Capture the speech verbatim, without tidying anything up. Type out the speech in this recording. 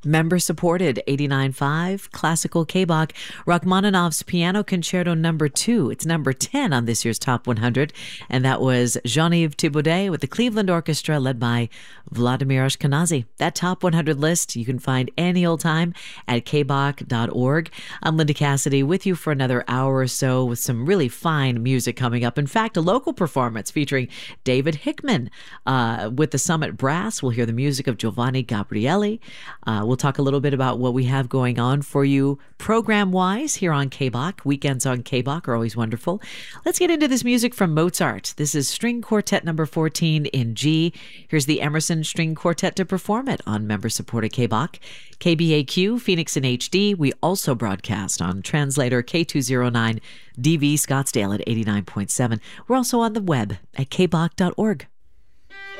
Member supported eighty-nine point five Classical K-Bach, Rachmaninoff's Piano Concerto number two. It's number ten on this year's Top one hundred. And that was Jean-Yves Thibaudet with the Cleveland Orchestra led by Vladimir Ashkenazy. That Top one hundred list you can find any old time at k bach dot org. I'm Linda Cassidy with you for another hour or so with some really fine music coming up. In fact, a local performance featuring David Hickman uh, with the Summit Brass. We'll hear the music of Giovanni Gabrieli. Uh, we'll talk a little bit about what we have going on for you program-wise here on K-Bach. Weekends on K-Bach are always wonderful. Let's get into this music from Mozart. This is String Quartet number fourteen in G. Here's the Emerson String Quartet to perform it on member-supported K-Bach. K B A Q, Phoenix in H D. We also broadcast on translator K two oh nine D V Scottsdale at eighty-nine point seven. We're also on the web at k bach dot org.